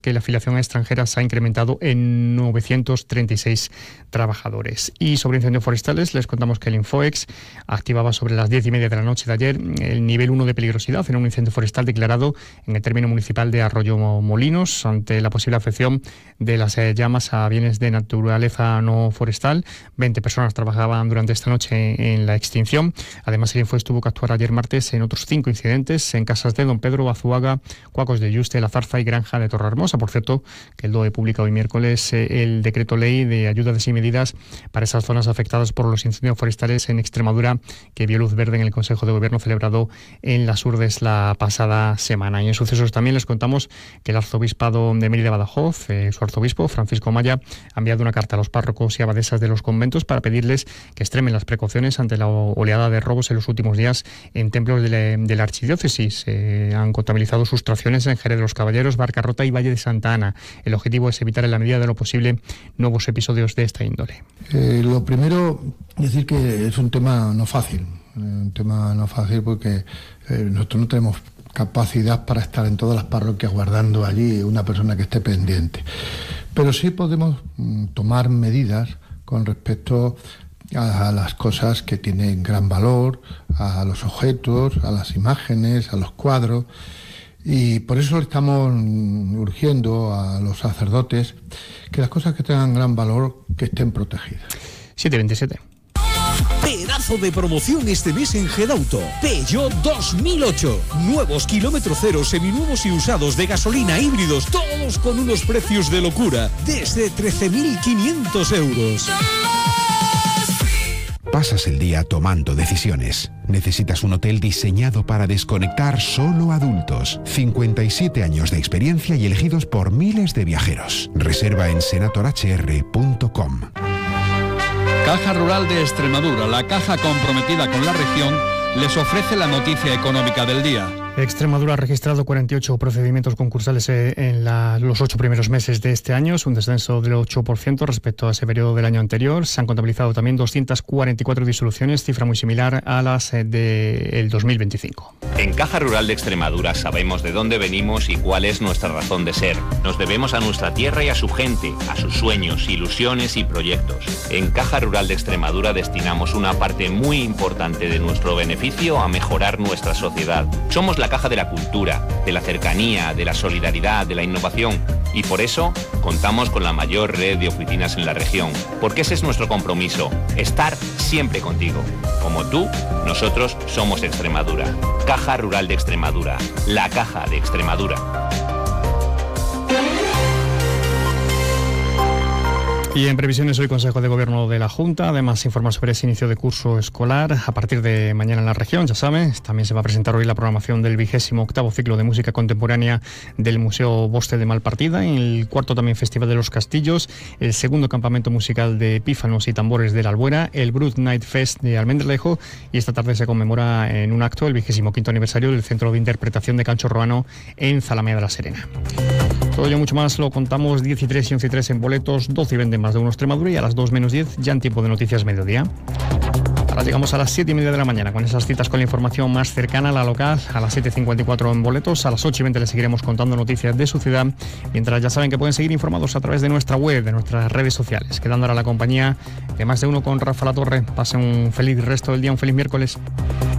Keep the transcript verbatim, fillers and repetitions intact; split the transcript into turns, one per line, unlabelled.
que la afiliación a extranjeras ha incrementado en novecientos treinta y seis trabajadores. Y sobre incendios forestales, les contamos que el Infoex activaba sobre las diez y media de la noche de ayer el nivel uno de peligrosidad en un incendio forestal declarado en el término municipal de Arroyo Molinos ante la posible afección de las llamas a bienes de naturaleza no forestal. veinte personas trabajaban durante esta noche en la extinción. Además, el Infoex tuvo que actuar ayer martes en otros cinco incidentes en casas de Don Pedro, Azuaga, Cuacos de Yuste, La Zarza y Granja de Torrehermosa. Por cierto, que el D O E publica hoy miércoles eh, el decreto ley de ayudas y medidas para esas zonas afectadas por los incendios forestales en Extremadura, que vio luz verde en el Consejo de Gobierno celebrado en Las Urdes la pasada semana. Y en sucesos también les contamos que el Arzobispado de Mérida-Badajoz, eh, su arzobispo Francisco Maya, ha enviado una carta a los párrocos y abadesas de los conventos para pedirles que extremen las precauciones ante la oleada de robos en los últimos días en templos de la, de la archidiócesis. Eh, han contabilizado sustracciones en Jerez de los Caballeros, Barcarrota y Valle de Santa Ana. El objetivo es evitar en la medida de lo posible nuevos episodios de esta índole.
Eh, lo primero, decir que es un tema no fácil, un tema no fácil porque eh, nosotros no tenemos capacidad para estar en todas las parroquias guardando allí una persona que esté pendiente. Pero sí podemos mm, tomar medidas con respecto a, a las cosas que tienen gran valor, a los objetos, a las imágenes, a los cuadros. Y por eso le estamos urgiendo a los sacerdotes que las cosas que tengan gran valor, que estén protegidas.
siete veintisiete.
Pedazo de promoción este mes en Gedauto. Peugeot dos mil ocho. Nuevos kilómetro cero, seminuevos y usados de gasolina, híbridos, todos con unos precios de locura, desde trece mil quinientos euros.
Pasas el día tomando decisiones. Necesitas un hotel diseñado para desconectar solo adultos. cincuenta y siete años de experiencia y elegidos por miles de viajeros. Reserva en senator h r punto com.
Caja Rural de Extremadura, la caja comprometida con la región, les ofrece la noticia económica del día.
Extremadura ha registrado cuarenta y ocho procedimientos concursales en la, los ocho primeros meses de este año, es un descenso del ocho por ciento respecto a ese periodo del año anterior. Se han contabilizado también doscientas cuarenta y cuatro disoluciones, cifra muy similar a las del dos mil veinticinco.
En Caja Rural de Extremadura sabemos de dónde venimos y cuál es nuestra razón de ser. Nos debemos a nuestra tierra y a su gente, a sus sueños, ilusiones y proyectos. En Caja Rural de Extremadura destinamos una parte muy importante de nuestro beneficio a mejorar nuestra sociedad. Somos la caja de la cultura, de la cercanía, de la solidaridad, de la innovación. Y por eso contamos con la mayor red de oficinas en la región. Porque ese es nuestro compromiso, estar siempre contigo. Como tú, nosotros somos Extremadura. Caja Rural de Extremadura, la caja de Extremadura.
Y en previsiones hoy Consejo de Gobierno de la Junta, además informar sobre ese inicio de curso escolar a partir de mañana en la región, ya saben. También se va a presentar hoy la programación del vigésimo octavo ciclo de música contemporánea del Museo Boste de Malpartida, en el cuarto también Festival de los Castillos, el segundo campamento musical de pífanos y tambores de la Albuera, el Brut Night Fest de Almendralejo, y esta tarde se conmemora en un acto el vigésimo quinto aniversario del Centro de Interpretación de Cancho Roano en Zalamea de la Serena. Todo ello mucho más lo contamos diez y tres y once y tres en boletos, doce y veinte más de uno Extremadura, y a las dos menos diez ya en tiempo de noticias mediodía. Ahora llegamos a las siete y media de la mañana con esas citas con la información más cercana a la local, a las siete cincuenta y cuatro en boletos, a las ocho y veinte les seguiremos contando noticias de su ciudad, mientras ya saben que pueden seguir informados a través de nuestra web, de nuestras redes sociales, quedando ahora la compañía de Más de Uno con Rafa La Torre. Pasen un feliz resto del día, un feliz miércoles.